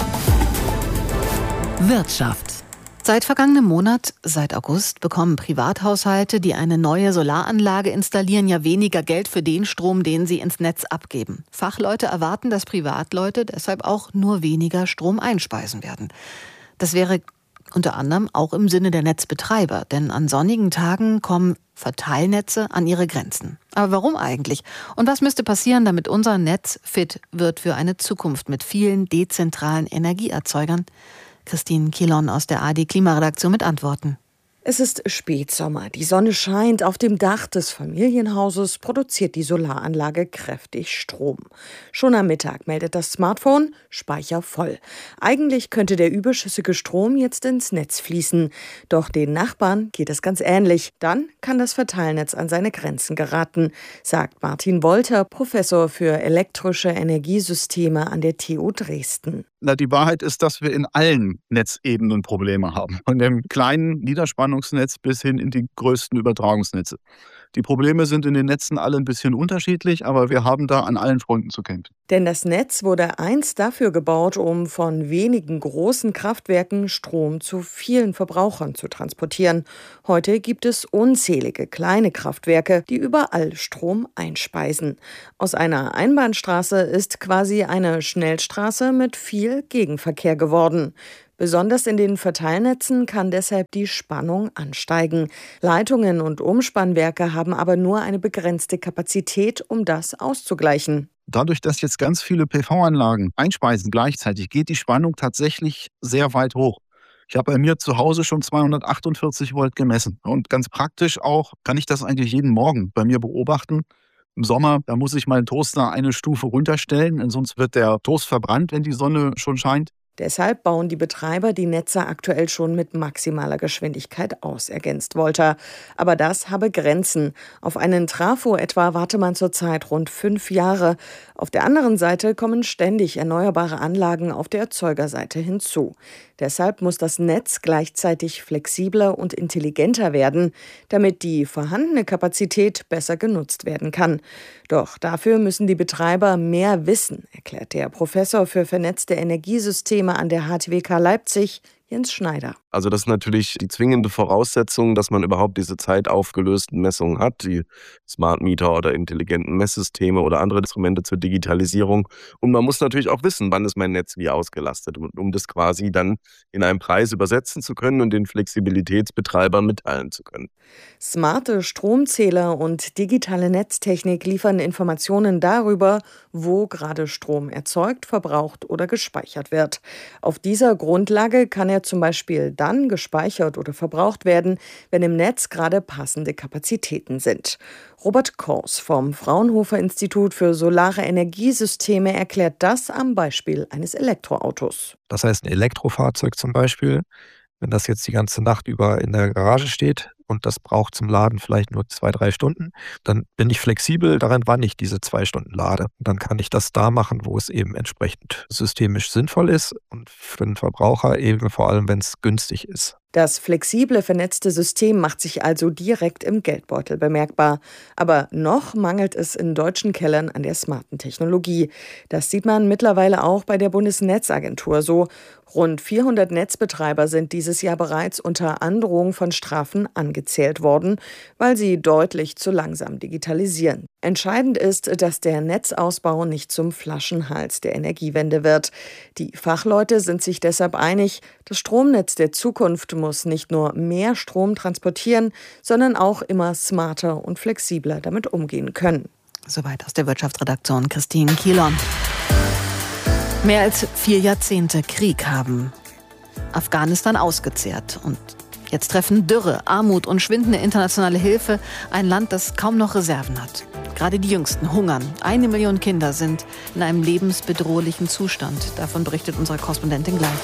Wirtschaft. Seit vergangenem Monat, seit August, bekommen Privathaushalte, die eine neue Solaranlage installieren, ja weniger Geld für den Strom, den sie ins Netz abgeben. Fachleute erwarten, dass Privatleute deshalb auch nur weniger Strom einspeisen werden. Das wäre unter anderem auch im Sinne der Netzbetreiber, denn an sonnigen Tagen kommen Verteilnetze an ihre Grenzen. Aber warum eigentlich? Und was müsste passieren, damit unser Netz fit wird für eine Zukunft mit vielen dezentralen Energieerzeugern? Christine Kilon aus der ARD-Klimaredaktion mit Antworten. Es ist Spätsommer, die Sonne scheint, auf dem Dach des Familienhauses produziert die Solaranlage kräftig Strom. Schon am Mittag meldet das Smartphone, Speicher voll. Eigentlich könnte der überschüssige Strom jetzt ins Netz fließen. Doch den Nachbarn geht es ganz ähnlich. Dann kann das Verteilnetz an seine Grenzen geraten, sagt Martin Wolter, Professor für elektrische Energiesysteme an der TU Dresden. Die Wahrheit ist, dass wir in allen Netzebenen Probleme haben. Von dem kleinen Niederspannungsnetz bis hin in die größten Übertragungsnetze. Die Probleme sind in den Netzen alle ein bisschen unterschiedlich, aber wir haben da an allen Fronten zu kämpfen. Denn das Netz wurde einst dafür gebaut, um von wenigen großen Kraftwerken Strom zu vielen Verbrauchern zu transportieren. Heute gibt es unzählige kleine Kraftwerke, die überall Strom einspeisen. Aus einer Einbahnstraße ist quasi eine Schnellstraße mit viel Gegenverkehr geworden. Besonders in den Verteilnetzen kann deshalb die Spannung ansteigen. Leitungen und Umspannwerke haben aber nur eine begrenzte Kapazität, um das auszugleichen. Dadurch, dass jetzt ganz viele PV-Anlagen einspeisen gleichzeitig, geht die Spannung tatsächlich sehr weit hoch. Ich habe bei mir zu Hause schon 248 Volt gemessen. Und ganz praktisch auch kann ich das eigentlich jeden Morgen bei mir beobachten. Im Sommer, da muss ich meinen Toaster eine Stufe runterstellen, sonst wird der Toast verbrannt, wenn die Sonne schon scheint. Deshalb bauen die Betreiber die Netze aktuell schon mit maximaler Geschwindigkeit aus, ergänzt Wolter. Aber das habe Grenzen. Auf einen Trafo etwa warte man zurzeit rund 5 Jahre. Auf der anderen Seite kommen ständig erneuerbare Anlagen auf der Erzeugerseite hinzu. Deshalb muss das Netz gleichzeitig flexibler und intelligenter werden, damit die vorhandene Kapazität besser genutzt werden kann. Doch dafür müssen die Betreiber mehr wissen, erklärt der Professor für vernetzte Energiesysteme an der HTWK Leipzig, Jens Schneider. Also das ist natürlich die zwingende Voraussetzung, dass man überhaupt diese zeitaufgelösten Messungen hat, die Smart Meter oder intelligenten Messsysteme oder andere Instrumente zur Digitalisierung. Und man muss natürlich auch wissen, wann ist mein Netz wie ausgelastet, um das quasi dann in einen Preis übersetzen zu können und den Flexibilitätsbetreibern mitteilen zu können. Smarte Stromzähler und digitale Netztechnik liefern Informationen darüber, wo gerade Strom erzeugt, verbraucht oder gespeichert wird. Auf dieser Grundlage kann er zum Beispiel dann gespeichert oder verbraucht werden, wenn im Netz gerade passende Kapazitäten sind. Robert Kors vom Fraunhofer Institut für Solare Energiesysteme erklärt das am Beispiel eines Elektroautos. Das heißt, ein Elektrofahrzeug zum Beispiel, wenn das jetzt die ganze Nacht über in der Garage steht und das braucht zum Laden vielleicht nur 2-3 Stunden, dann bin ich flexibel daran, wann ich diese 2 Stunden lade. Dann kann ich das da machen, wo es eben entsprechend systemisch sinnvoll ist und für den Verbraucher eben vor allem, wenn es günstig ist. Das flexible, vernetzte System macht sich also direkt im Geldbeutel bemerkbar. Aber noch mangelt es in deutschen Kellern an der smarten Technologie. Das sieht man mittlerweile auch bei der Bundesnetzagentur so. Rund 400 Netzbetreiber sind dieses Jahr bereits unter Androhung von Strafen angezählt worden, weil sie deutlich zu langsam digitalisieren. Entscheidend ist, dass der Netzausbau nicht zum Flaschenhals der Energiewende wird. Die Fachleute sind sich deshalb einig, das Stromnetz der Zukunft muss nicht nur mehr Strom transportieren, sondern auch immer smarter und flexibler damit umgehen können. Soweit aus der Wirtschaftsredaktion Christine Kielon. Mehr als 4 Jahrzehnte Krieg haben Afghanistan ausgezehrt. Und jetzt treffen Dürre, Armut und schwindende internationale Hilfe ein Land, das kaum noch Reserven hat. Gerade die Jüngsten hungern. 1 Million Kinder sind in einem lebensbedrohlichen Zustand. Davon berichtet unsere Korrespondentin gleich.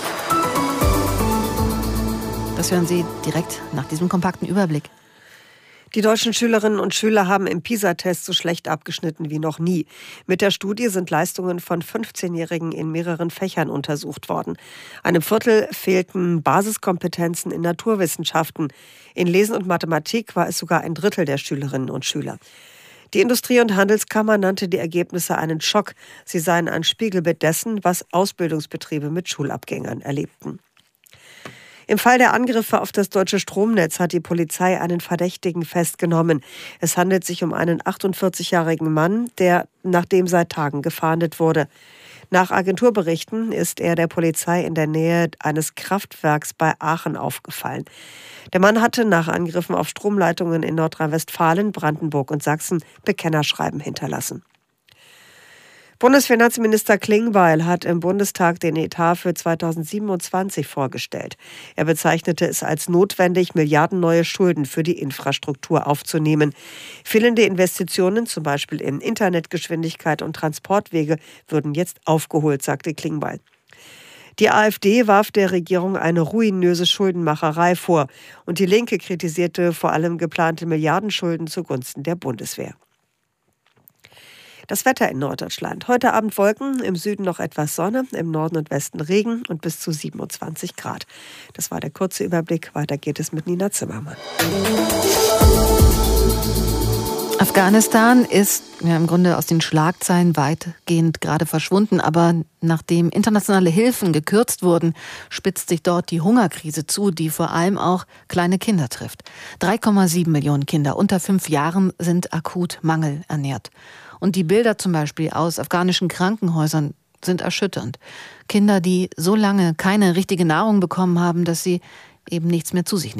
Das hören Sie direkt nach diesem kompakten Überblick. Die deutschen Schülerinnen und Schüler haben im PISA-Test so schlecht abgeschnitten wie noch nie. Mit der Studie sind Leistungen von 15-Jährigen in mehreren Fächern untersucht worden. Einem Viertel fehlten Basiskompetenzen in Naturwissenschaften. In Lesen und Mathematik war es sogar 1/3 der Schülerinnen und Schüler. Die Industrie- und Handelskammer nannte die Ergebnisse einen Schock. Sie seien ein Spiegelbild dessen, was Ausbildungsbetriebe mit Schulabgängern erlebten. Im Fall der Angriffe auf das deutsche Stromnetz hat die Polizei einen Verdächtigen festgenommen. Es handelt sich um einen 48-jährigen Mann, nach dem seit Tagen gefahndet wurde. Nach Agenturberichten ist er der Polizei in der Nähe eines Kraftwerks bei Aachen aufgefallen. Der Mann hatte nach Angriffen auf Stromleitungen in Nordrhein-Westfalen, Brandenburg und Sachsen Bekennerschreiben hinterlassen. Bundesfinanzminister Klingbeil hat im Bundestag den Etat für 2027 vorgestellt. Er bezeichnete es als notwendig, milliardenneue Schulden für die Infrastruktur aufzunehmen. Fehlende Investitionen, zum Beispiel in Internetgeschwindigkeit und Transportwege, würden jetzt aufgeholt, sagte Klingbeil. Die AfD warf der Regierung eine ruinöse Schuldenmacherei vor. Und die Linke kritisierte vor allem geplante Milliardenschulden zugunsten der Bundeswehr. Das Wetter in Norddeutschland. Heute Abend Wolken, im Süden noch etwas Sonne, im Norden und Westen Regen und bis zu 27 Grad. Das war der kurze Überblick. Weiter geht es mit Nina Zimmermann. Afghanistan ist im Grunde aus den Schlagzeilen weitgehend gerade verschwunden. Aber nachdem internationale Hilfen gekürzt wurden, spitzt sich dort die Hungerkrise zu, die vor allem auch kleine Kinder trifft. 3,7 Millionen Kinder unter 5 Jahren sind akut mangelernährt. Und die Bilder zum Beispiel aus afghanischen Krankenhäusern sind erschütternd. Kinder, die so lange keine richtige Nahrung bekommen haben, dass sie eben nichts mehr zu sich nehmen.